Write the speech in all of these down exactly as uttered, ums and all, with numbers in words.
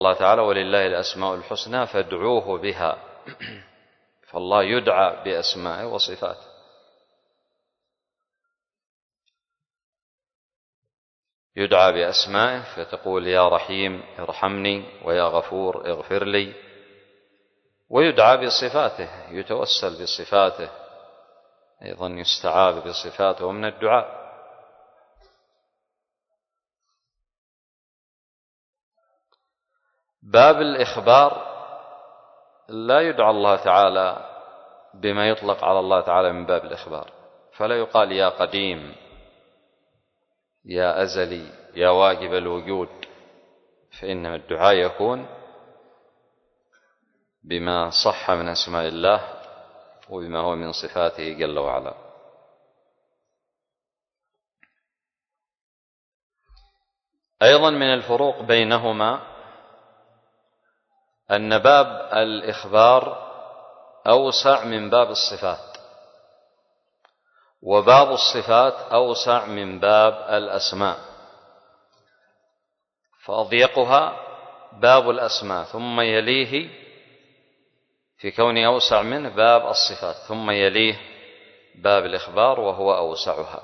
الله تعالى ولله الأسماء الحسنى فادعوه بها، فالله يدعى بأسمائه وصفاته. يدعى بأسمائه فتقول يا رحيم ارحمني، ويا غفور اغفر لي، ويدعى بصفاته يتوسل بصفاته، أيضا يستعاذ بصفاته ومن الدعاء. باب الإخبار لا يدعى الله تعالى بما يطلق على الله تعالى من باب الإخبار، فلا يقال يا قديم يا أزلي يا واجب الوجود، فإنما الدعاء يكون بما صح من أسماء الله وبما هو من صفاته جل وعلا. أيضا من الفروق بينهما أن باب الإخبار أوسع من باب الصفات، وباب الصفات أوسع من باب الأسماء، فأضيقها باب الأسماء، ثم يليه في كونه أوسع منه باب الصفات، ثم يليه باب الإخبار وهو أوسعها.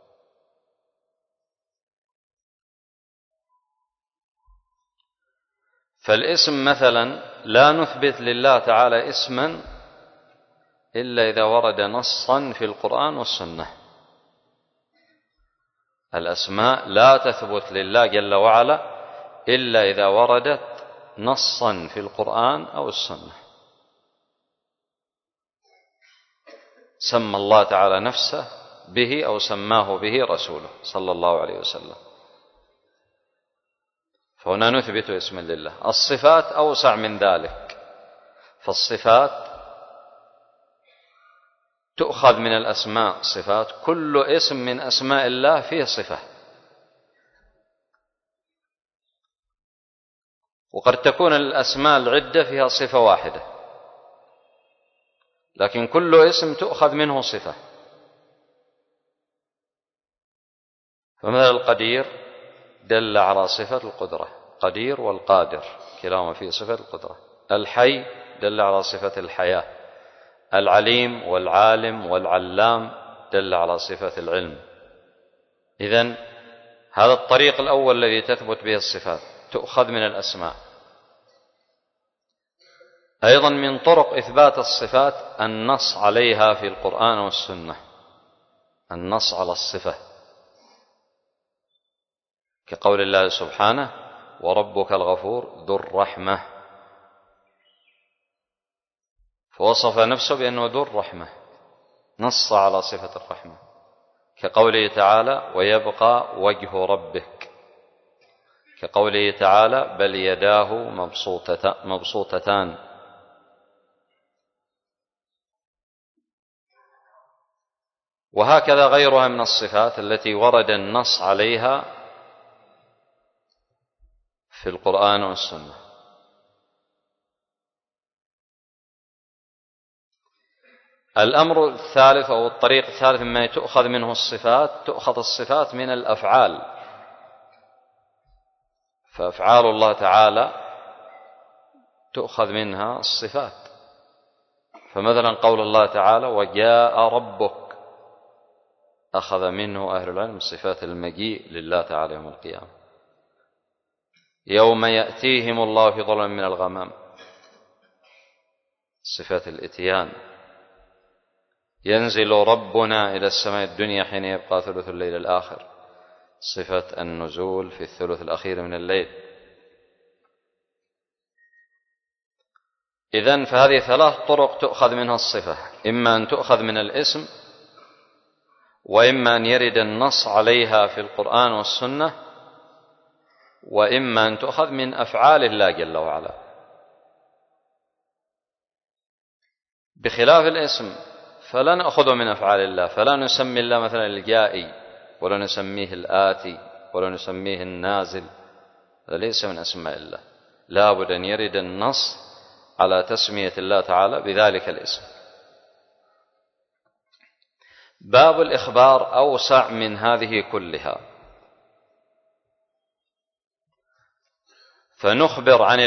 فالاسم مثلا لا نثبت لله تعالى اسما إلا إذا ورد نصا في القرآن والسنة. الأسماء لا تثبت لله جل وعلا إلا إذا وردت نصا في القرآن أو السنة. سمى الله تعالى نفسه به أو سماه به رسوله صلى الله عليه وسلم، فهنا نثبت اسما لله. الصفات أوسع من ذلك، فالصفات تؤخذ من الأسماء صفات، كل اسم من أسماء الله فيه صفة، وقد تكون الأسماء العدة فيها صفة واحدة، لكن كل اسم تؤخذ منه صفة. فمثل القدير دل على صفة القدرة، قدير والقادر كلاهما فيه صفة القدرة. الحي دل على صفة الحياة. العليم والعالم والعلام دل على صفة العلم. إذن هذا الطريق الأول الذي تثبت به الصفات، تؤخذ من الأسماء. أيضا من طرق إثبات الصفات النص عليها في القرآن والسنة، النص على الصفة، كقول الله سبحانه وربك الغفور ذو الرحمة، فوصف نفسه بأنه ذو الرحمة، نص على صفة الرحمة، كقوله تعالى ويبقى وجه ربك، كقوله تعالى بل يداه مبسوطتان. وهكذا غيرها من الصفات التي ورد النص عليها في القرآن والسنة. الأمر الثالث أو الطريق الثالث مما تؤخذ منه الصفات، تؤخذ الصفات من الأفعال، فأفعال الله تعالى تؤخذ منها الصفات. فمثلا قول الله تعالى وجاء ربك، أخذ منه أهل العلم صفات المجيء لله تعالى يوم القيامة. يوم يأتيهم الله في ظلم من الغمام، صفات الإتيان. ينزل ربنا إلى السماء الدنيا حين يبقى ثلث الليل الآخر، صفة النزول في الثلث الأخير من الليل. إذن فهذه ثلاث طرق تؤخذ منها الصفة، إما أن تؤخذ من الاسم، وإما أن يرد النص عليها في القرآن والسنة، وإما أن تؤخذ من أفعال الله جل وعلا. بخلاف الاسم فلا نأخذه من أفعال الله، فلا نسمي الله مثلا الجائي، ولا نسميه الآتي، ولا نسميه النازل، هذا ليس من أسماء الله. لا بد أن يرد النص على تسمية الله تعالى بذلك الاسم. باب الإخبار أوسع من هذه كلها، فنخبر عن